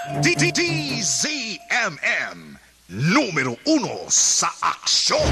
DZMM numero 1 sa aksyon.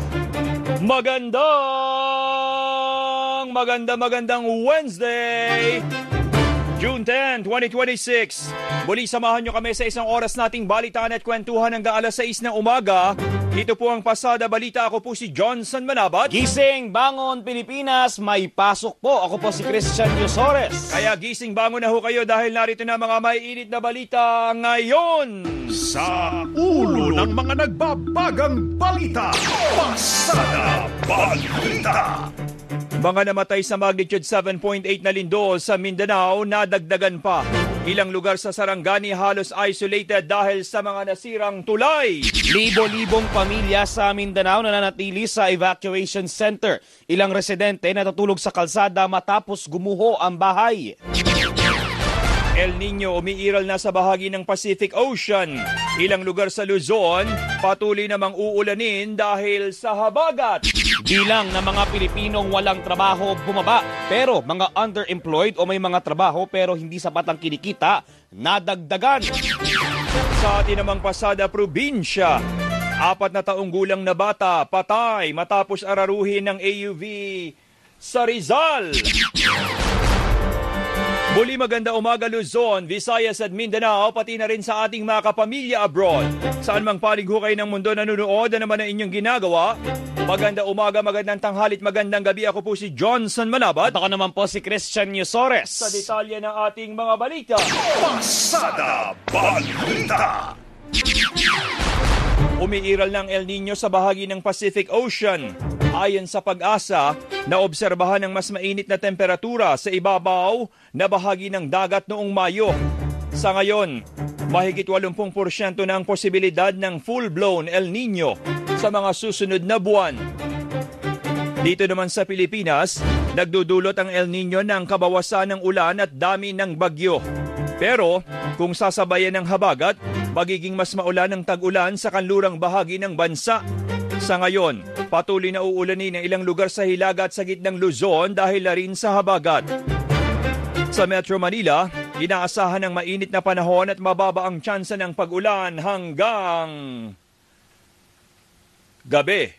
Magandang Wednesday, June 10, 2026. Muli samahan nyo kami sa isang oras nating balitaan at kwentuhan hanggang alas 6 ng umaga. Ito po ang Pasada Balita. Ako po si Johnson Manabat. Gising, bangon Pilipinas, may pasok po. Ako po si Christian Yusores. Kaya gising, bangon na ho kayo dahil narito na mga maiinit na balita ngayon. Sa ulo ng mga nagbabagang balita, Pasada Balita. Mga namatay sa magnitude 7.8 na lindol sa Mindanao, nadagdagan pa. Ilang lugar sa Sarangani halos isolated dahil sa mga nasirang tulay. Libo-libong pamilya sa Mindanao nananatili sa evacuation center. Ilang residente natutulog sa kalsada matapos gumuho ang bahay. El Nino umiiral na sa bahagi ng Pacific Ocean. Ilang lugar sa Luzon patuloy namang uulanin dahil sa habagat. Bilang ng mga Pilipinong walang trabaho bumaba, pero mga underemployed o may mga trabaho pero hindi sapat ang kinikita, nadagdagan. Sa atin namang Pasada Probinsya, 4 na taong gulang na bata patay matapos araruhin ng AUV sa Rizal. Muli maganda umaga Luzon, Visayas at Mindanao, pati na rin sa ating mga kapamilya abroad. Saan mang panig kayo ng mundo nanonood na naman ang inyong ginagawa. Maganda umaga, magandang tanghalit, magandang gabi. Ako po si Johnson Manabat. At ako naman po si Christian Yusores. Sa detalye ng ating mga balita. Pasada Balita. Umiiral ng El Nino sa bahagi ng Pacific Ocean. Ayon sa Pag-asa, naobserbahan ng mas mainit na temperatura sa ibabaw na bahagi ng dagat noong Mayo. Sa ngayon, mahigit 80% na ang posibilidad ng full-blown El Nino sa mga susunod na buwan. Dito naman sa Pilipinas, nagdudulot ang El Nino ng kabawasan ng ulan at dami ng bagyo. Pero kung sasabayan ng habagat, magiging mas maulan ang tag-ulan sa kanlurang bahagi ng bansa. Sa ngayon, patuloy na uulanin ng ilang lugar sa Hilaga at sa gitnang Luzon dahil na rin sa habagat. Sa Metro Manila, inaasahan ng mainit na panahon at mababa ang tsansa ng pag-ulan hanggang gabi.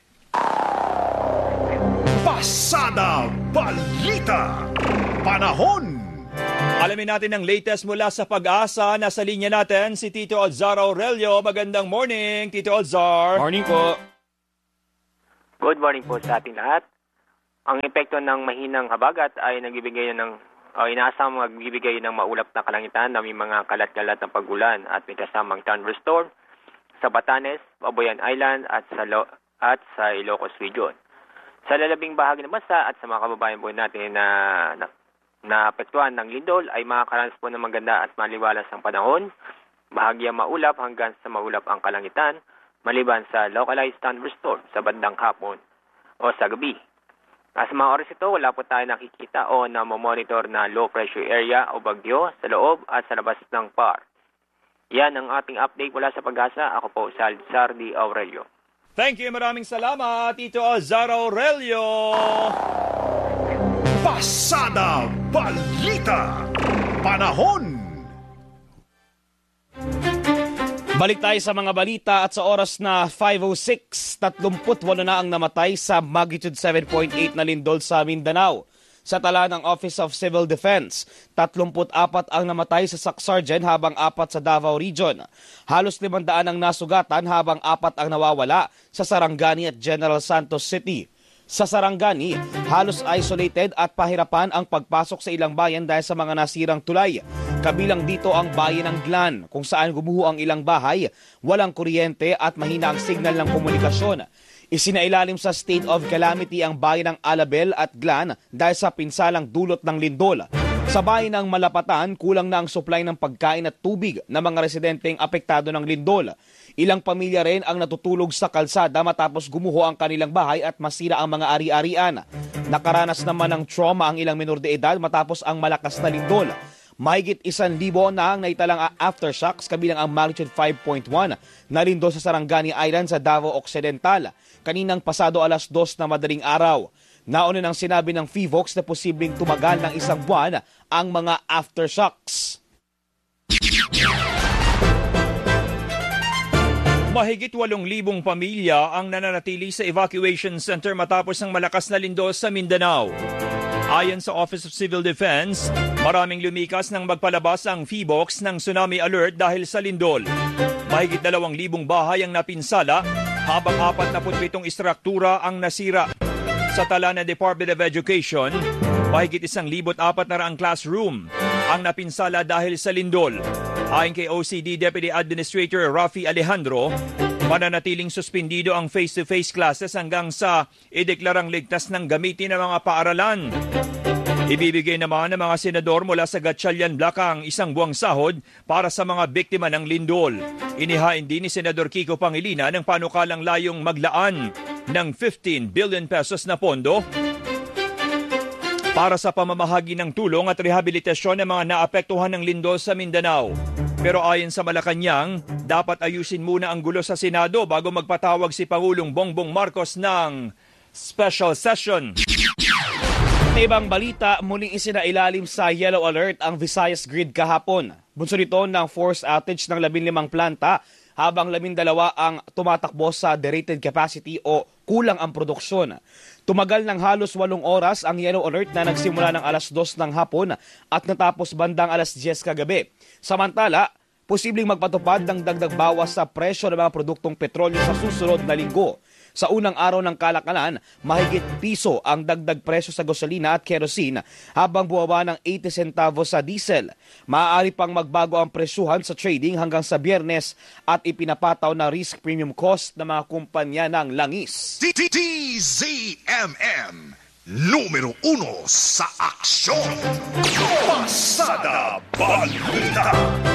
Pasada Balita. Panahon. Alamin natin ang latest mula sa Pag-asa. Nasa linya natin si Tito Alzar Aurelio. Magandang morning, Tito Alzar. Morning po. Good morning po sa ating lahat. Ang epekto ng mahinang habagat ay inaasang magbibigay ng maulap na kalangitan na may mga kalat-kalat na pagulan at may kasamang thunderstorm sa Batanes, Babuyan Island at sa Ilocos Region. Sa lalabing bahagi ng bansa at sa mga kababayan po natin na apektuhan ng lindol ay makakaranas po ng maganda at maliwalas ang panahon, bahagyang maulap hanggang sa maulap ang kalangitan, maliban sa localized thunderstorm sa bandang hapon o sa gabi. Sa mga oras ito, wala po tayo nakikita o namomonitor na low pressure area o bagyo sa loob at sa labas ng PAR. Yan ang ating update mula sa Pag-asa. Ako po si Alzar D. Aurelio. Thank you, maraming salamat, Tito Alzar Aurelio. Pasada Balita. Panahon. Balik tayo sa mga balita at sa oras na 5:06, 38 na ang namatay sa magnitude 7.8 na lindol sa Mindanao. Sa tala ng Office of Civil Defense, 34 ang namatay sa Sacsargen habang 4 sa Davao Region. Halos 500 ang nasugatan habang 4 ang nawawala sa Sarangani at General Santos City. Sa Sarangani, halos isolated at pahirapan ang pagpasok sa ilang bayan dahil sa mga nasirang tulay. Kabilang dito ang bayan ng Glan kung saan gumuho ang ilang bahay, walang kuryente at mahina ang signal ng komunikasyon. Isinailalim sa state of calamity ang bayan ng Alabel at Glan dahil sa pinsalang dulot ng lindol. Sa bayan ng Malapatan, kulang na ang supply ng pagkain at tubig ng mga residenteng apektado ng lindol. Ilang pamilya rin ang natutulog sa kalsada matapos gumuho ang kanilang bahay at masira ang mga ari-arian. Nakaranas naman ng trauma ang ilang menor de edad matapos ang malakas na lindol. Mahigit 1,000 na ang naitalang aftershocks kabilang ang magnitude 5.1 na lindol sa Sarangani Island sa Davao Occidental. Kaninang pasado alas 2 na madaling araw. Nauna nang sinabi ng PHIVOLCS na posibleng tumagal ng 1 buwan ang mga aftershocks. Mahigit 8,000 pamilya ang nananatili sa evacuation center matapos ng malakas na lindol sa Mindanao. Ayon sa Office of Civil Defense, maraming lumikas nang magpalabas ang PHIVOLCS ng tsunami alert dahil sa lindol. Mahigit 2,000 bahay ang napinsala habang 47 istruktura ang nasira. Sa tala ng Department of Education, mahigit 1,400 classroom ang napinsala dahil sa lindol. Ayon kay OCD Deputy Administrator Rafi Alejandro, mananatiling suspendido ang face-to-face classes hanggang sa ideklarang ligtas ng gamitin ng mga paaralan. Ibibigay naman ng mga senador mula sa Gatchalian Black ang 1 buwang sahod para sa mga biktima ng lindol. Inihain din ni Senador Kiko Pangilinan ng panukalang layong maglaan ng 15 billion pesos na pondo para sa pamamahagi ng tulong at rehabilitasyon ng mga naapektuhan ng lindol sa Mindanao. Pero ayon sa Malacanang, dapat ayusin muna ang gulo sa Senado bago magpatawag si Pangulong Bongbong Marcos ng special session. Sa ibang balita, muling isinailalim sa yellow alert ang Visayas Grid kahapon. Bunso nito ng force outage ng 15 planta habang 12 ang tumatakbo sa derated capacity o kulang ang produksyon. Tumagal ng halos 8 oras ang yellow alert na nagsimula ng alas 2 ng hapon at natapos bandang alas 10 kagabi. Samantala, posibleng magpatupad ng dagdag bawas sa presyo ng mga produktong petrolyo sa susunod na linggo. Sa unang araw ng kalakalan, mahigit piso ang dagdag presyo sa gasolina at kerosene habang buwaba ng 80 centavos sa diesel. Maaari pang magbago ang presyuhan sa trading hanggang sa Biyernes at ipinapataw na risk premium cost ng mga kumpanya ng langis. DZMM numero 1 sa aksyon. Pasada Balita.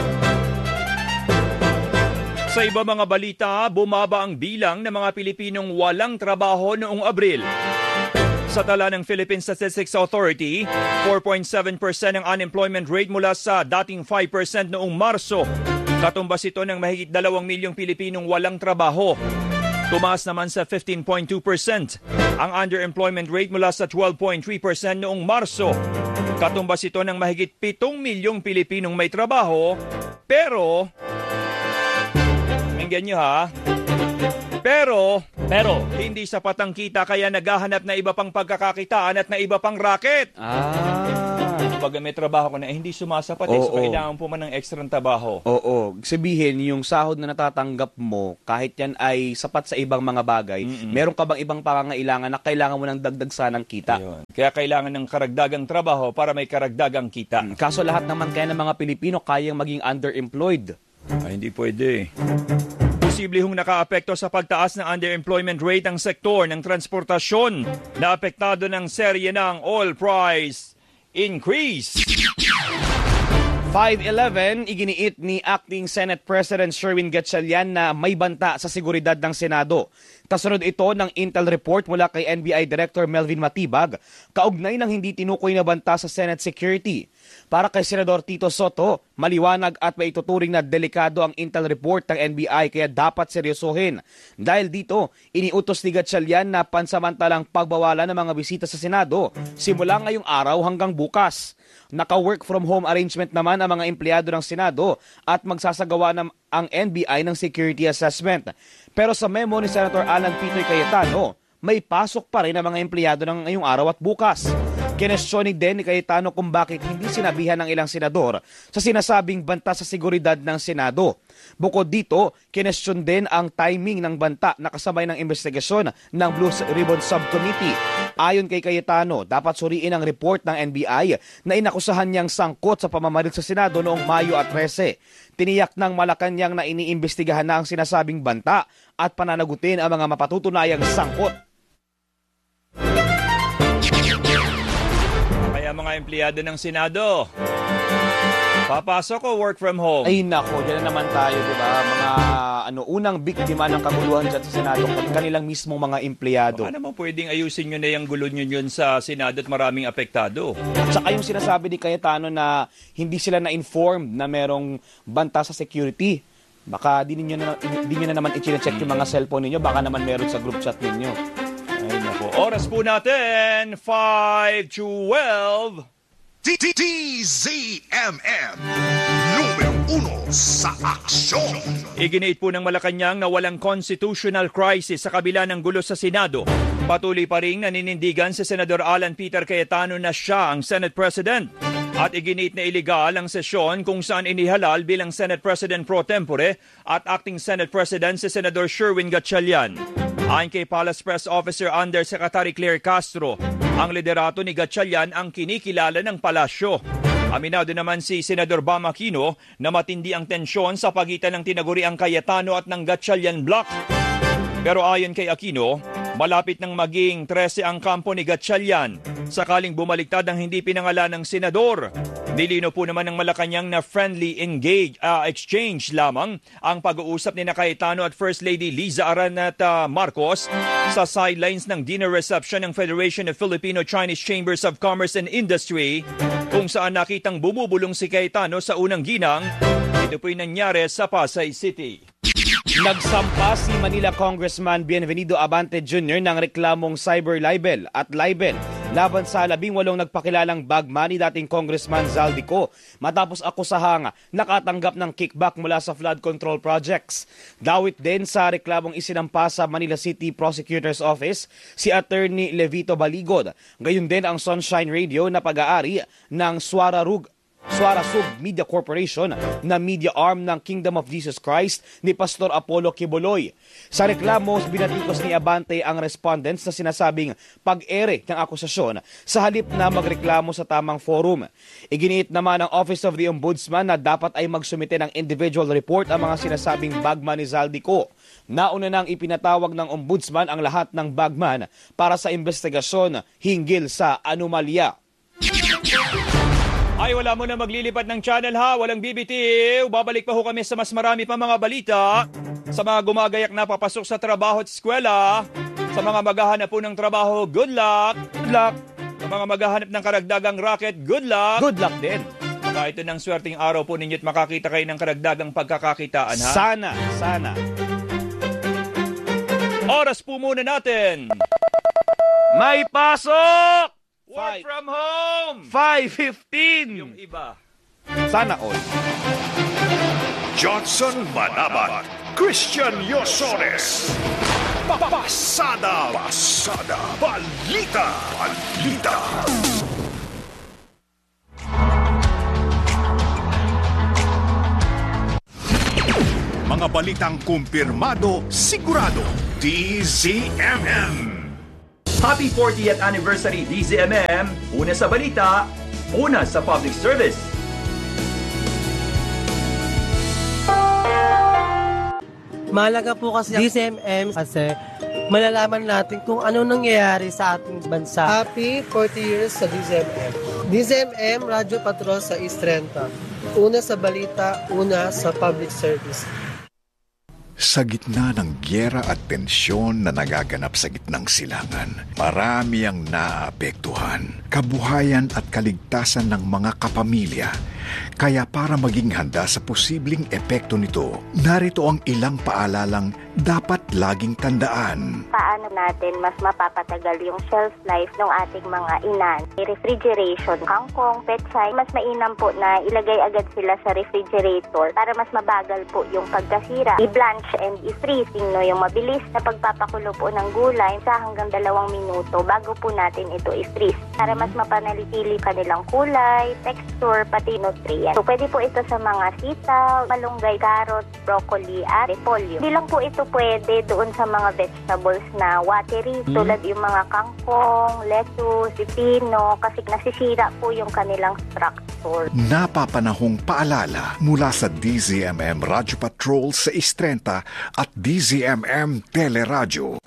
Sa iba mga balita, bumaba ang bilang ng mga Pilipinong walang trabaho noong Abril. Sa tala ng Philippine Statistics Authority, 4.7% ang unemployment rate mula sa dating 5% noong Marso. Katumbas ito ng mahigit 2 milyong Pilipinong walang trabaho. Tumaas naman sa 15.2% ang underemployment rate mula sa 12.3% noong Marso. Katumbas ito ng mahigit 7 milyong Pilipinong may trabaho, pero nyo ha. Pero hindi sapat ang kita kaya naghahanap na iba pang pagkakakitaan at na iba pang racket. Pag may trabaho ko na hindi sumasapat so kailangan po man ng extra trabaho. Oo. Sabihin, yung sahod na natatanggap mo, kahit yan ay sapat sa ibang mga bagay, meron ka bang ibang pangangailangan na kailangan mo ng dagdag sanang kita? Ayun. Kaya kailangan ng karagdagang trabaho para may karagdagang kita. Kaso lahat naman kaya ng mga Pilipino kayang maging underemployed. Hindi pwede. Posible hong nakaapekto sa pagtaas ng underemployment rate ang sektor ng transportasyon na apektado ng serye ng oil price increase. 5:11, iginiit ni Acting Senate President Sherwin Gatchalian na may banta sa seguridad ng Senado. Kasunod ito ng intel report mula kay NBI Director Melvin Matibag, kaugnay ng hindi tinukoy na banta sa Senate security. Para kay Senador Tito Soto, maliwanag at maituturing na delikado ang intel report ng NBI kaya dapat seryosohin. Dahil dito, iniutos ni Gatchalian na pansamantalang pagbawalan ng mga bisita sa Senado simula ngayong araw hanggang bukas. Naka-work from home arrangement naman ang mga empleyado ng Senado at magsasagawa ang NBI ng security assessment. Pero sa memo ni Senator Alan Peter Cayetano, may pasok pa rin ang mga empleyado ng ngayong araw at bukas. Kinestyonin din ni Cayetano kung bakit hindi sinabihan ng ilang senador sa sinasabing banta sa seguridad ng Senado. Bukod dito, kinestyon din ang timing ng banta na kasabay ng investigasyon ng Blue Ribbon Subcommittee. Ayon kay Cayetano, dapat suriin ang report ng NBI na inakusahan niyang sangkot sa pamamaril sa Senado noong Mayo at 13. Tiniyak ng Malacanang na iniimbestigahan na ang sinasabing banta at pananagutin ang mga mapatutunayang sangkot. Kaya mga empleyado ng Senado, papasok o work from home? Ay nako, dyan na naman tayo, di ba? Mga unang biktima ng kaguluhan dyan sa Senado, kanilang mismong mga empleyado. Baka naman pwedeng ayusin nyo na yung gulo nyo yun sa Senado at maraming apektado. At saka yung sinasabi ni Cayetano na hindi sila na-informed na merong banta sa security. Baka di nyo na naman i-check yung mga cellphone ninyo, baka naman meron sa group chat ninyo. Ay nako, oras po natin, 5:12. DZMM numero 1 sa aksyon. Iginiit po ng Malacanang na walang constitutional crisis sa kabila ng gulo sa Senado. Patuloy pa ring naninindigan si Senador Alan Peter Cayetano na siya ang Senate President. At iginiit na iligal ang sesyon kung saan inihalal bilang Senate President pro tempore at Acting Senate President si Senador Sherwin Gatchalian. Ayon kay Palace Press Officer Undersecretary Claire Castro, ang liderato ni Gatchalian ang kinikilala ng palasyo. Aminado naman si Senador Bam Aquino na matindi ang tensyon sa pagitan ng tinaguriang Cayetano at ng Gatchalian Bloc. Pero ayon kay Aquino, malapit nang maging 13 ang kampo ni Gatchalian sakaling bumaliktad ang hindi pinangalan ng senador. Nilino po naman ng Malacanang na friendly exchange lamang ang pag-uusap ni Cayetano at First Lady Liza Araneta Marcos sa sidelines ng dinner reception ng Federation of Filipino-Chinese Chambers of Commerce and Industry kung saan nakitang bumubulong si Cayetano sa unang ginang. Ito po'y nangyari sa Pasay City. Nagsampa si Manila Congressman Bienvenido Abante Jr. ng reklamong cyber libel at libel laban sa 18 nagpakilalang bagman ni dating Congressman Zaldico matapos akusahang nakatanggap ng kickback mula sa flood control projects. Dawit din sa reklamong isinampa sa Manila City Prosecutor's Office si Attorney Levito Baligod. Gayon din ang Sunshine Radio na pag-aari ng Suara Sug Media Corporation na media arm ng Kingdom of Jesus Christ ni Pastor Apollo Quiboloy. Sa reklamo, binatikos ni Abante ang respondents na sinasabing pag-ere ng akusasyon sa halip na magreklamo sa tamang forum. Iginiit naman ng Office of the Ombudsman na dapat ay magsumite ng individual report ang mga sinasabing bagman ni Zaldico. Nauna nang ipinatawag ng Ombudsman ang lahat ng bagman para sa investigasyon hinggil sa anomalya. Ay, wala mo na maglilipad ng channel ha, walang BBTV. Babalik pa ho kami sa mas marami pa mga balita. Sa mga gumagayak na papasok sa trabaho at eskwela. Sa mga maghahanap po ng trabaho, good luck. Good luck. Sa mga maghahanap ng karagdagang racket, good luck. Good luck din. Kahit ito ng swerteng araw po ninyo at makakita kayo ng karagdagang pagkakakitaan ha. Sana. Oras po muna natin. May pasok! Work from home! 5:15! Yung iba. Sana all. Johnson Manabat, Christian Yosores. Pasada. Balita. Mga balitang kumpirmado, sigurado. DZMM. Happy 40th Anniversary DZMM! Una sa balita, una sa public service. Mahalaga po kasi ang DZMM kasi malalaman natin kung ano nangyayari sa ating bansa. Happy 40 years sa DZMM. DZMM, Radyo Patrol sa East 30. Una sa balita, una sa public service. Sa gitna ng gyera at tensyon na nagaganap sa gitnang silangan, marami ang naapektuhan, kabuhayan at kaligtasan ng mga kapamilya. Kaya para maging handa sa posibleng epekto nito, narito ang ilang paalalang dapat laging tandaan. Paano natin mas mapapatagal yung shelf life ng ating mga inan? Refrigeration, kangkong, petsay, mas mainam po na ilagay agad sila sa refrigerator para mas mabagal po yung pagkasira. I-blanch and i-freezing, no, yung mabilis na pagpapakulo po ng gulay sa hanggang 2 minuto bago po natin ito i-freeze para mas mapanalitili kanilang kulay, texture, pati nutrient. So, pwede po ito sa mga sitaw, malunggay, carrot, broccoli, at repolyo. Hindi lang po ito pwede doon sa mga vegetables na watery, tulad yung mga kangkong, lettuce, pipino, kasi nasisira po yung kanilang structure. Napapanahong paalala mula sa DZMM Radyo Patrol sa East 30 at DZMM Teleradyo.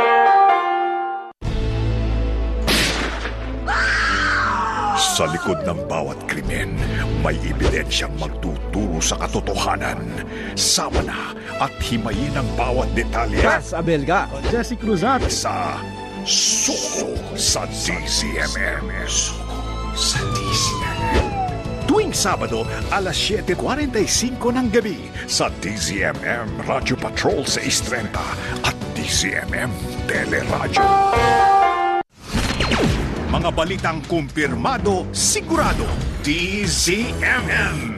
Sa likod ng bawat krimen, may ebidensyang magtuturo sa katotohanan. Sama na at himayin ang bawat detalye. Ras Abelga, Jesse Cruzat. Sa Suko sa DZMM. Suko sa DZMM. Tuwing Sabado, alas 7:45 ng gabi sa DZMM Radyo Patrol sa East 30 at DZMM Teleradyo. Mga balitang kumpirmado, sigurado. DZMM.